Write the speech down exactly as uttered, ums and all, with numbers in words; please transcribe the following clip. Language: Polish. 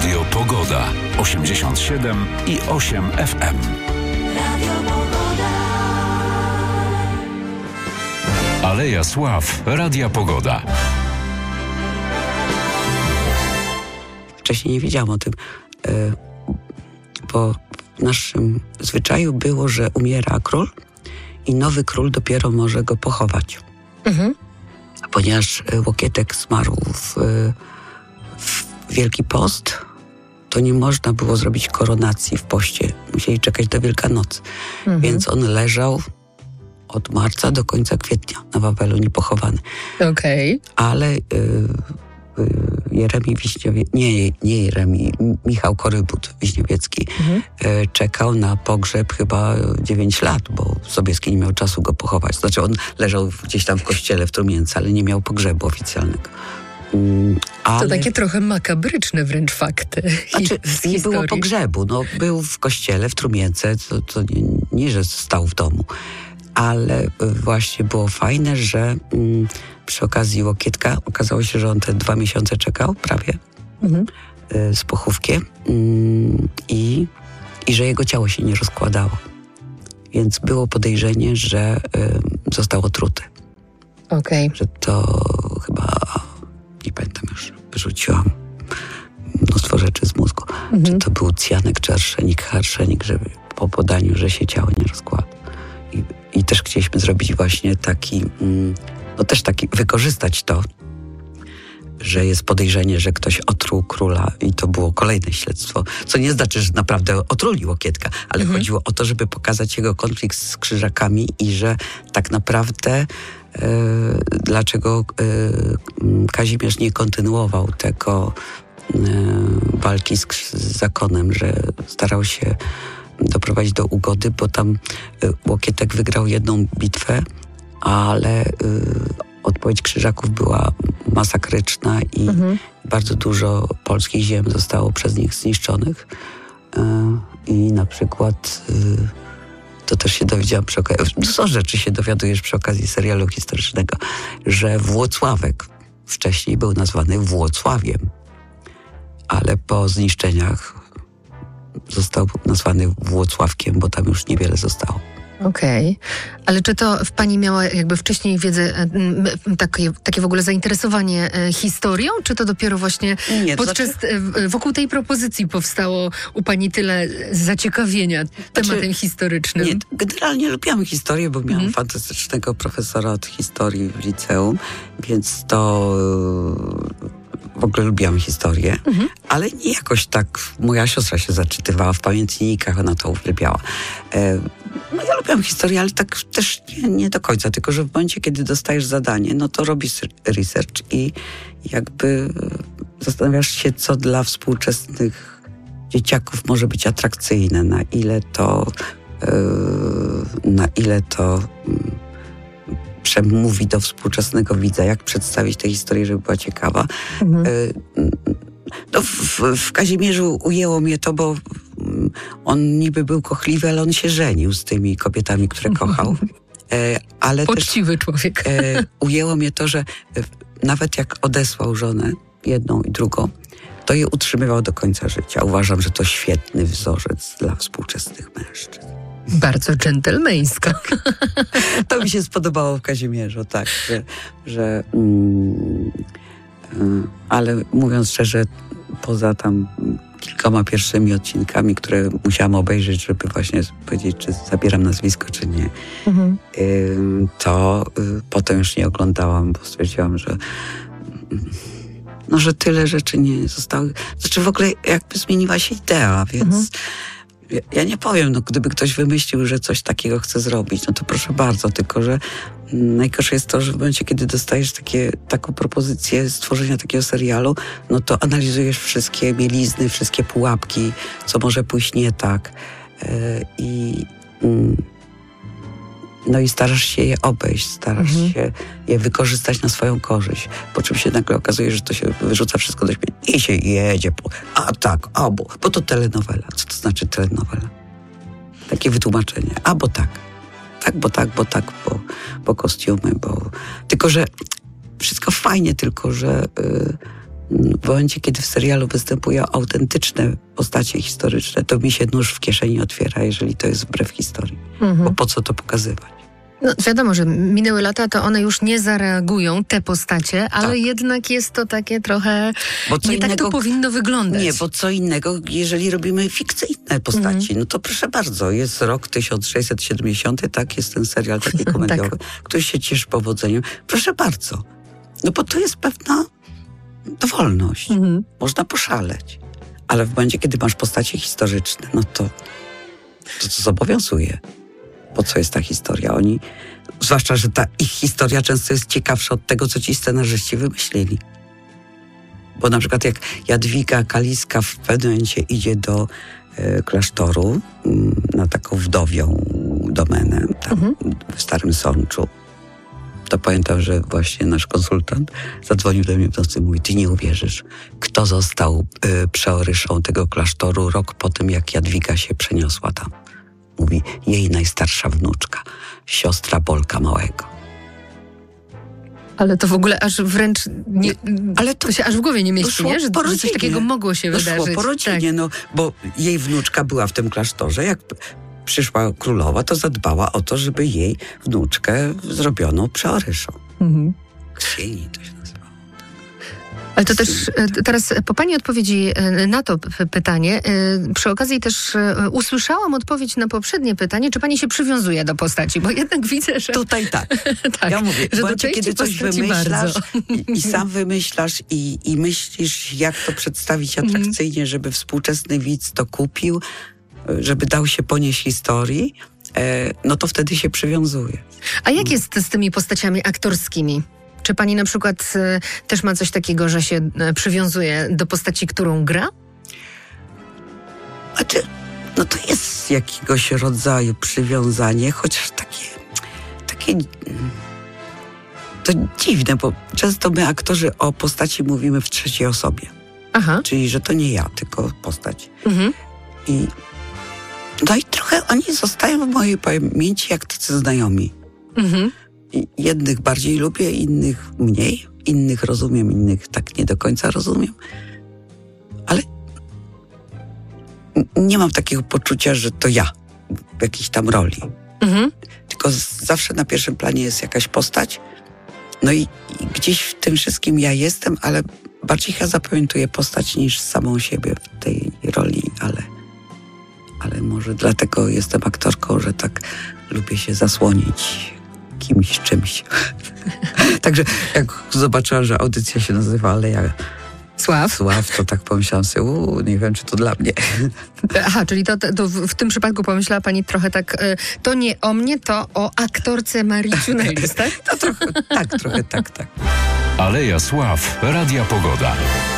Radio Pogoda. osiemdziesiąt siedem i osiem F M. Radio Pogoda. Aleja Sław. Radia Pogoda. Wcześniej nie wiedziałam o tym, bo w naszym zwyczaju było, że umiera król i nowy król dopiero może go pochować. Mhm. Ponieważ Łokietek zmarł w, w Wielki Post, to nie można było zrobić koronacji w poście. Musieli czekać do Wielkanocy. Mhm. Więc on leżał od marca do końca kwietnia na Wawelu niepochowany. Okej. Okay. Ale y, y, Jeremi Wiśniowiecki, nie, nie Jeremi, Michał Korybut Wiśniowiecki mhm. y, czekał na pogrzeb chyba dziewięć lat, bo Sobieski nie miał czasu go pochować. Znaczy on leżał gdzieś tam w kościele w Trumience, ale nie miał pogrzebu oficjalnego. Mm, ale... To takie trochę makabryczne wręcz fakty. Znaczy, nie było pogrzebu. No, był w kościele w Trumience, to, to nie, nie, że stał w domu. Ale właśnie było fajne, że mm, przy okazji Łokietka okazało się, że on te dwa miesiące czekał prawie mhm. y, z pochówkiem y, i, i że jego ciało się nie rozkładało. Więc było podejrzenie, że y, został otruty. Okej. Okay. Że to chyba, nie pamiętam już, wyrzuciłam mnóstwo rzeczy z mózgu. Mhm. Czy to był cjanek, czy arszenik, arszenik, żeby po podaniu, że się ciało nie rozkłada. I, I też chcieliśmy zrobić właśnie taki, no też taki, wykorzystać to, że jest podejrzenie, że ktoś otruł króla i to było kolejne śledztwo, co nie znaczy, że naprawdę otruli Łokietka, ale mhm. chodziło o to, żeby pokazać jego konflikt z Krzyżakami i że tak naprawdę e, dlaczego e, Kazimierz nie kontynuował tego e, walki z, z zakonem, że starał się doprowadzić do ugody, bo tam y, Łokietek wygrał jedną bitwę, ale y, odpowiedź Krzyżaków była masakryczna i mhm. bardzo dużo polskich ziem zostało przez nich zniszczonych. Y, I na przykład y, to też się dowiedziałam przy okazji, dużo rzeczy się dowiadujesz przy okazji serialu historycznego, że Włocławek wcześniej był nazwany Włocławiem, ale po zniszczeniach został nazwany Włocławkiem, bo tam już niewiele zostało. Okej. Okay. Ale czy to w pani miała jakby wcześniej wiedzę, takie, takie w ogóle zainteresowanie historią, czy to dopiero właśnie Nie, to podczas, znaczy... wokół tej propozycji powstało u pani tyle zaciekawienia tematem znaczy, historycznym? Nie, generalnie lubiłam historię, bo miałam mhm. fantastycznego profesora od historii w liceum, więc to... W ogóle lubiłam historię, mhm. ale nie jakoś tak. Moja siostra się zaczytywała w pamiętnikach, ona to uwielbiała. E, no ja lubiłam historię, ale tak też nie, nie do końca, tylko że w momencie, kiedy dostajesz zadanie, no to robisz research i jakby zastanawiasz się, co dla współczesnych dzieciaków może być atrakcyjne, na ile to e, na ile to przemówi do współczesnego widza, jak przedstawić tę historię, żeby była ciekawa. Mhm. No, w, w Kazimierzu ujęło mnie to, bo on niby był kochliwy, ale on się żenił z tymi kobietami, które kochał. E, ale Poczciwy też, człowiek. E, ujęło mnie to, że nawet jak odesłał żonę, jedną i drugą, to je utrzymywał do końca życia. Uważam, że to świetny wzorzec dla współczesnych mężczyzn. Bardzo dżentelmeńsko. To mi się spodobało w Kazimierzu, tak, że, że mm, y, ale mówiąc szczerze, poza tam kilkoma pierwszymi odcinkami, które musiałam obejrzeć, żeby właśnie powiedzieć, czy zabieram nazwisko, czy nie, mhm. y, to y, potem już nie oglądałam, bo stwierdziłam, że no, że tyle rzeczy nie zostały. Znaczy w ogóle jakby zmieniła się idea, więc mhm. ja nie powiem, no gdyby ktoś wymyślił, że coś takiego chce zrobić, no to proszę bardzo, tylko że najgorsze jest to, że w momencie, kiedy dostajesz takie, taką propozycję stworzenia takiego serialu, no to analizujesz wszystkie mielizny, wszystkie pułapki, co może pójść nie tak. Yy, I yy, no i starasz się je obejść, starasz mhm. się je wykorzystać na swoją korzyść, po czym się nagle okazuje, że to się wyrzuca wszystko do śmieci i się jedzie po, a tak, a bo, bo to telenowela. Co to znaczy telenowela? Takie wytłumaczenie, a bo tak, tak, bo tak, bo tak, bo, bo kostiumy, bo... Tylko, że wszystko fajnie, tylko, że yy, W momencie, kiedy w serialu występują autentyczne postacie historyczne, to mi się nóż w kieszeni otwiera, jeżeli to jest wbrew historii. Mhm. Bo po co to pokazywać? No wiadomo, że minęły lata, to one już nie zareagują, te postacie, ale tak. jednak jest to takie trochę... Bo co nie innego, tak to powinno wyglądać. Nie, bo co innego, jeżeli robimy fikcyjne postaci, mhm. no to proszę bardzo, jest rok tysiąc sześćset siedemdziesiąty, tak, jest ten serial taki komediowy, tak. który się cieszy powodzeniem. Proszę bardzo. No bo to jest pewna dowolność. Mhm. Można poszaleć. Ale w momencie, kiedy masz postacie historyczne, no to to, to zobowiązuje. Po co jest ta historia? Oni, zwłaszcza, że ta ich historia często jest ciekawsza od tego, co ci scenarzyści wymyślili. Bo na przykład jak Jadwiga Kaliska w pewnym momencie idzie do e, klasztoru m, na taką wdowią domenę tam mhm. w Starym Sączu, to pamiętam, że właśnie nasz konsultant zadzwonił do mnie w nocy i mówi, ty nie uwierzysz, kto został y, przeoryszą tego klasztoru rok po tym, jak Jadwiga się przeniosła tam. Mówi, jej najstarsza wnuczka, siostra Bolka Małego. Ale to w ogóle aż wręcz nie, ale to, to się aż w głowie nie mieści, nie? Że, że coś takiego mogło się to wydarzyć. Szło po rodzinie, tak. no, bo jej wnuczka była w tym klasztorze, jak przyszła królowa, to zadbała o to, żeby jej wnuczkę zrobiono przeoryszą. Mhm. Ksieni to się nazywało. Ale to też teraz po pani odpowiedzi na to pytanie, przy okazji też usłyszałam odpowiedź na poprzednie pytanie, czy pani się przywiązuje do postaci, bo jednak widzę, że... Tutaj tak. tak ja mówię, że w momencie, kiedy coś wymyślasz i, i sam wymyślasz i, i myślisz, jak to przedstawić atrakcyjnie, żeby współczesny widz to kupił, żeby dał się ponieść historii, no to wtedy się przywiązuje. A jak jest z tymi postaciami aktorskimi? Czy pani na przykład y, też ma coś takiego, że się y, przywiązuje do postaci, którą gra? Znaczy, no to jest jakiegoś rodzaju przywiązanie, chociaż takie, takie to dziwne, bo często my aktorzy o postaci mówimy w trzeciej osobie. Aha. Czyli, że to nie ja, tylko postać. Mhm. I no i trochę oni zostają w mojej pamięci jak tacy znajomi. Mhm. I jednych bardziej lubię, innych mniej. Innych rozumiem, innych tak nie do końca rozumiem. Ale nie mam takiego poczucia, że to ja w jakiejś tam roli. Mhm. Tylko zawsze na pierwszym planie jest jakaś postać. No i, i gdzieś w tym wszystkim ja jestem, ale bardziej ja zapamiętuję postać niż samą siebie w tej roli, ale... ale może dlatego jestem aktorką, że tak lubię się zasłonić kimś, czymś. Także jak zobaczyłam, że audycja się nazywa Aleja Sław, Sław to tak pomyślałam sobie, uuu, nie wiem, czy to dla mnie. Aha, czyli to, to w, w tym przypadku pomyślała pani trochę tak, to nie o mnie, to o aktorce Marii Ciunajlis, tak? To trochę, tak, trochę tak, tak. Aleja Sław, Radia Pogoda.